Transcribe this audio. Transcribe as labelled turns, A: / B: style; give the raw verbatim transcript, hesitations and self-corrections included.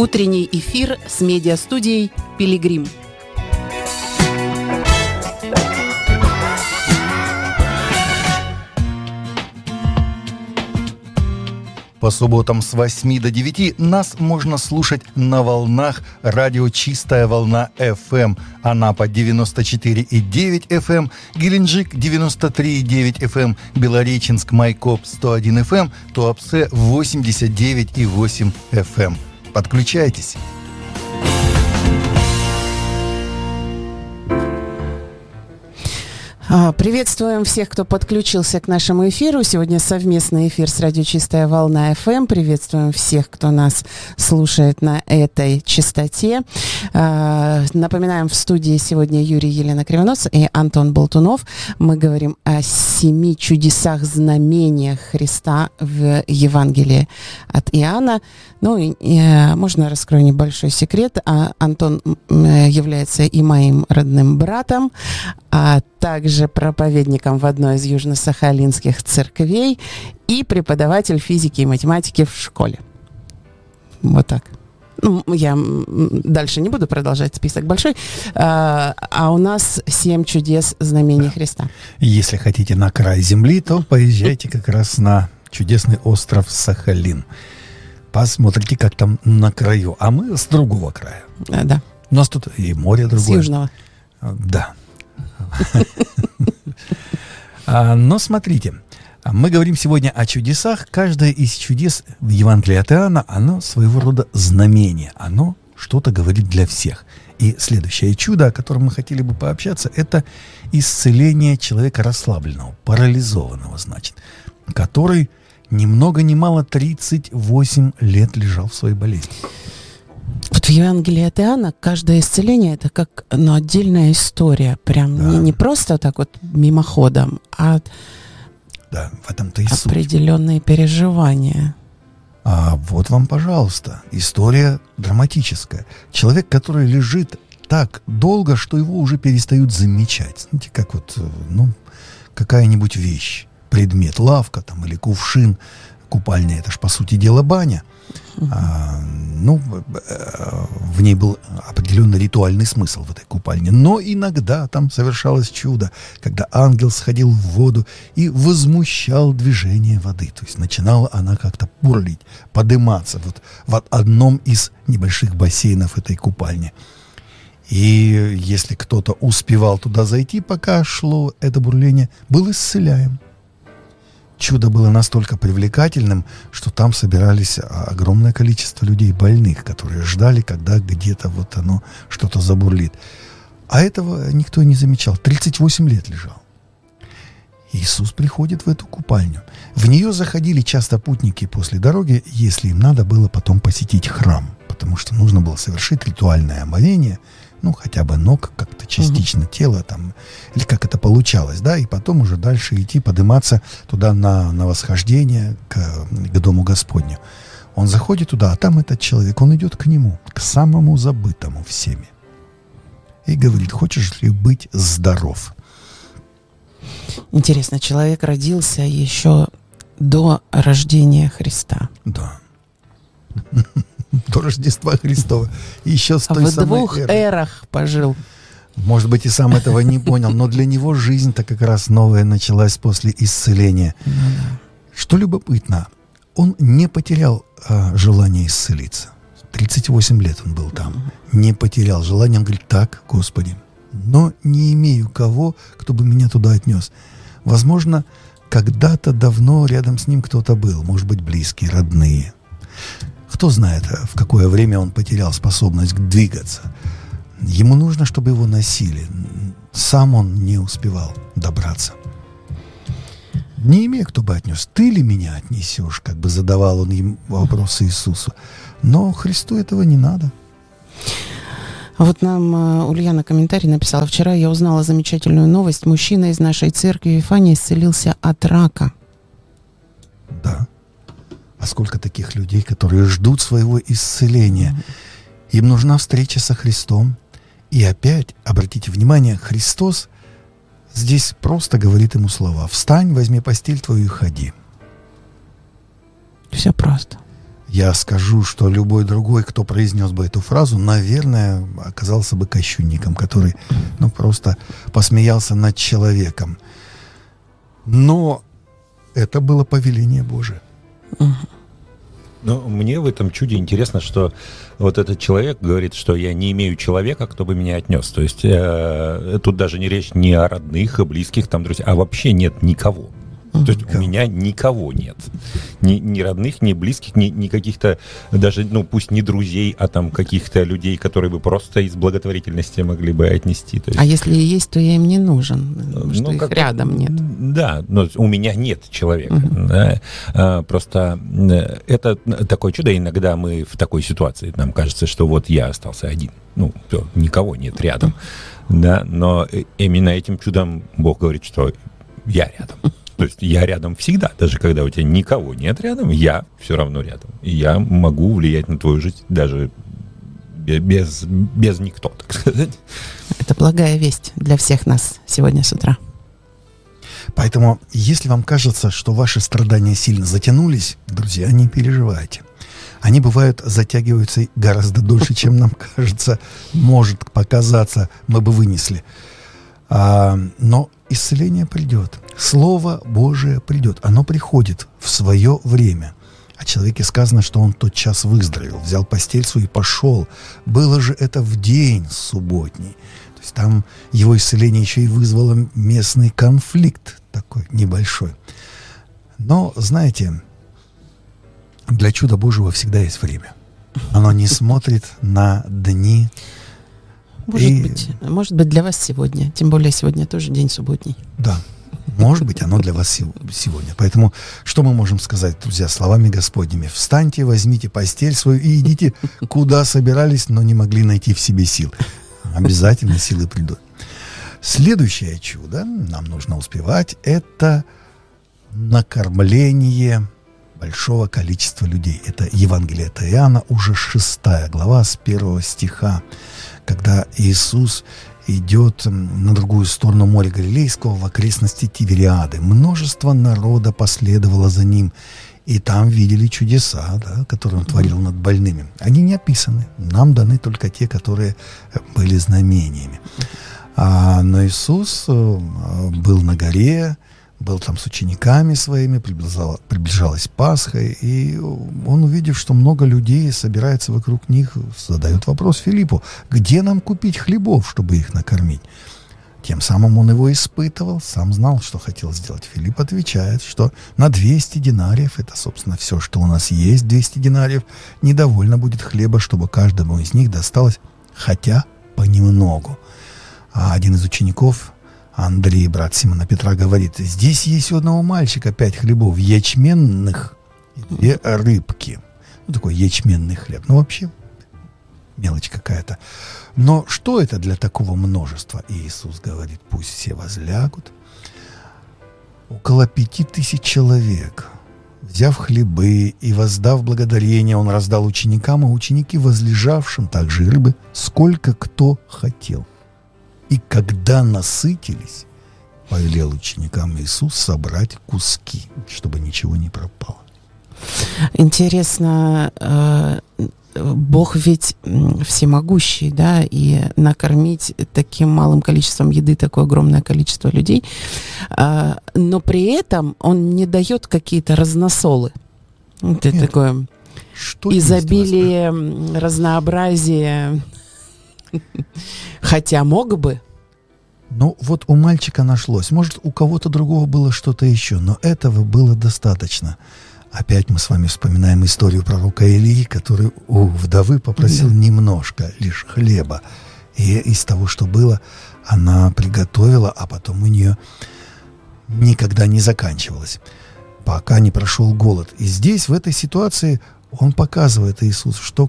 A: Утренний эфир с медиастудией «Пилигрим».
B: По субботам с восьми до девяти нас можно слушать на волнах радио «Чистая волна эф эм». Анапа девяносто четыре и девять эф эм, Геленджик девяносто три и девять эф эм, Белореченск Майкоп сто один эф эм, Туапсе восемьдесят девять и восемь эф эм. Подключайтесь!
A: Приветствуем всех, кто подключился к нашему эфиру. Сегодня совместный эфир с радио «Чистая волна эф эм». Приветствуем всех, кто нас слушает на этой частоте. Напоминаем, в студии сегодня Юрий Елена Кривонос и Антон Болтунов. Мы говорим о семи чудесах, знамениях Христа в Евангелии от Иоанна. Ну, и, и, можно раскрою небольшой секрет. А, Антон является и моим родным братом, а также проповедником в одной из южно-сахалинских церквей и преподаватель физики и математики в школе. Вот так. Ну, я дальше не буду продолжать, список большой. А, а у нас семь чудес знамений Христа.
B: Если хотите на край земли, то поезжайте как раз на чудесный остров Сахалин. Посмотрите, как там на краю. А мы с другого края.
A: А, да.
B: У нас тут и море другое.
A: С южного.
B: Да. Но смотрите, мы говорим сегодня о чудесах. Каждое из чудес в Евангелии от Иоанна, оно своего рода знамение. Оно что-то говорит для всех. И следующее чудо, о котором мы хотели бы пообщаться, это исцеление человека расслабленного, парализованного, значит, который ни много ни мало тридцать восемь лет лежал в своей болезни.
A: Вот в Евангелии от Иоанна каждое исцеление — это как, ну, отдельная история. Прям да. не, не просто так вот мимоходом, а
B: да, в этом-то и суть.
A: Определенные переживания.
B: А вот вам, пожалуйста, история драматическая. Человек, который лежит так долго, что его уже перестают замечать. Знаете, как вот, ну, какая-нибудь вещь, предмет, лавка там или кувшин, купальня — это ж, по сути дела, баня. А, ну, в ней был определенный ритуальный смысл в этой купальне. Но иногда там совершалось чудо, когда ангел сходил в воду и возмущал движение воды. То есть начинала она как-то бурлить, подыматься вот в одном из небольших бассейнов этой купальни. И если кто-то успевал туда зайти, пока шло это бурление, был исцеляем. Чудо было настолько привлекательным, что там собирались огромное количество людей больных, которые ждали, когда где-то вот оно что-то забурлит. А этого никто не замечал. тридцать восемь лет лежал. Иисус приходит в эту купальню. В нее заходили часто путники после дороги, если им надо было потом посетить храм, потому что нужно было совершить ритуальное омовение, ну, хотя бы ног, как-то частично uh-huh. тела там, или как это получалось, да, и потом уже дальше идти, подниматься туда на, на восхождение к, к Дому Господню. Он заходит туда, а там этот человек, он идет к нему, к самому забытому всеми, и говорит: хочешь ли быть здоров?
A: Интересно, человек родился еще до рождения Христа.
B: Да. До Рождества Христова. Еще с той
A: в
B: самой
A: двух
B: эры.
A: эрах пожил.
B: Может быть, и сам этого не понял, но для него жизнь-то как раз новая началась после исцеления.
A: Ну, да.
B: Что любопытно, он не потерял а, желание исцелиться. тридцать восемь лет он был там. Не потерял желание. Он говорит: так, Господи, но не имею кого, кто бы меня туда отнес. Возможно, когда-то давно рядом с ним кто-то был. Может быть, близкие, родные. Кто знает, в какое время он потерял способность двигаться. Ему нужно, чтобы его носили. Сам он не успевал добраться. Не имея, кто бы отнес. Ты ли меня отнесешь? Как бы задавал он им вопросы Иисусу. Но Христу этого не надо.
A: Вот нам uh, Ульяна комментарий написала: вчера я узнала замечательную новость. Мужчина из нашей церкви Вифания исцелился от рака.
B: Да. А сколько таких людей, которые ждут своего исцеления? Mm-hmm. Им нужна встреча со Христом. И опять, обратите внимание, Христос здесь просто говорит ему слова: «Встань, возьми постель твою и ходи».
A: Все просто.
B: я скажу, что любой другой, кто произнес бы эту фразу, наверное, оказался бы кощунником, который, ну, просто посмеялся над человеком. Но это было повеление Божие.
C: Ну, мне в этом чуде интересно, что вот этот человек говорит, что я не имею человека, кто бы меня отнес. То есть э, тут даже не речь ни о родных, о близких, там, друзья, а вообще нет никого. То есть у меня никого нет. Ни, ни родных, ни близких, ни, ни каких-то, даже, ну, пусть не друзей, а там каких-то людей, которые бы просто из благотворительности могли бы отнести. То есть,
A: а если и есть, то я им не нужен, потому что
C: ну,
A: их
C: как,
A: рядом нет.
C: Да, но у меня нет человека.
A: Uh-huh.
C: Да. А, просто это такое чудо. Иногда мы в такой ситуации, нам кажется, что вот я остался один. Ну, все, никого нет рядом. Да, но именно этим чудом Бог говорит, что я рядом. То есть я рядом всегда, даже когда у тебя никого нет рядом, я все равно рядом. И я могу влиять на твою жизнь даже без, без никто, так сказать.
A: Это благая весть для всех нас сегодня с утра.
B: Поэтому, если вам кажется, что ваши страдания сильно затянулись, друзья, не переживайте. Они, бывают, затягиваются гораздо дольше, чем нам кажется, может показаться, мы бы вынесли. А, но исцеление придет. Слово Божие придет. Оно приходит в свое время. О человеке сказано, что он тотчас выздоровел, взял постель свою и пошел. Было же это в день субботний. То есть там его исцеление еще и вызвало местный конфликт такой небольшой. Но, знаете, для чуда Божьего всегда есть время. Оно не смотрит на дни.
A: Может
B: и...
A: быть, может быть, для вас сегодня. Тем более сегодня тоже день субботний.
B: Да, может быть, оно для вас сегодня. Поэтому что мы можем сказать, друзья, словами Господними? Встаньте, возьмите постель свою и идите, куда собирались, но не могли найти в себе сил. Обязательно силы придут. Следующее чудо, нам нужно успевать, это накормление большого количества людей. Это Евангелие от Иоанна, уже шестая глава, с первого стиха, когда Иисус идет на другую сторону моря Галилейского, в окрестности Тивериады. Множество народа последовало за ним, и там видели чудеса, да, которые он творил над больными. Они не описаны, нам даны только те, которые были знамениями. А, но Иисус был на горе, был там с учениками своими, приближала, приближалась Пасха, и он, увидев, что много людей собирается вокруг них, задает вопрос Филиппу: где нам купить хлебов, чтобы их накормить? Тем самым он его испытывал, сам знал, что хотел сделать. Филипп отвечает, что на двести динариев, это, собственно, все, что у нас есть, двести динариев, недовольно будет хлеба, чтобы каждому из них досталось хотя понемногу. А один из учеников, Андрей, брат Симона Петра, говорит: здесь есть у одного мальчика пять хлебов ячменных и две рыбки. Ну, такой ячменный хлеб. Ну, вообще, мелочь какая-то. Но что это для такого множества? И Иисус говорит: пусть все возлягут. Около пяти тысяч человек. Взяв хлебы и воздав благодарение, он раздал ученикам, а ученики возлежавшим также и рыбы, сколько кто хотел. И когда насытились, повелел ученикам Иисус собрать куски, чтобы ничего не пропало.
A: Интересно, Бог ведь всемогущий, да, и накормить таким малым количеством еды такое огромное количество людей, но при этом Он не дает какие-то разносолы. Это
B: Нет.
A: такое
B: Что
A: изобилие, разнообразие. Хотя мог бы.
B: Ну, вот у мальчика нашлось. Может, у кого-то другого было что-то еще, но этого было достаточно. Опять мы с вами вспоминаем историю пророка Илии, который у вдовы попросил да. немножко, лишь хлеба. И из того, что было, она приготовила, а потом у нее никогда не заканчивалось, пока не прошел голод. И здесь, в этой ситуации, он показывает, Иисус, что